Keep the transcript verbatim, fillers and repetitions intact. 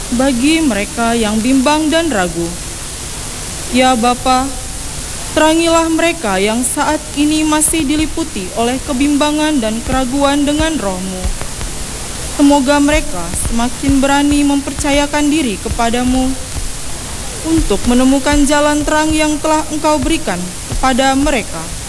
bagi mereka yang bimbang dan ragu. Ya Bapa, terangilah mereka yang saat ini masih diliputi oleh kebimbangan dan keraguan dengan Roh-Mu. Semoga mereka semakin berani mempercayakan diri kepadamu untuk menemukan jalan terang yang telah Engkau berikan kepada mereka.